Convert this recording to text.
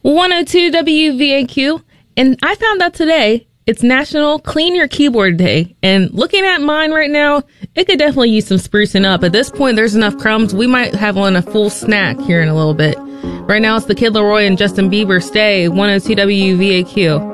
102 WVAQ, and I found out today it's National Clean Your Keyboard Day. And looking at mine right now, it could definitely use some sprucing up. At this point, there's enough crumbs. We might have on a full snack here in a little bit. Right now, it's the Kid Laroi and Justin Bieber Stay, 102 WVAQ.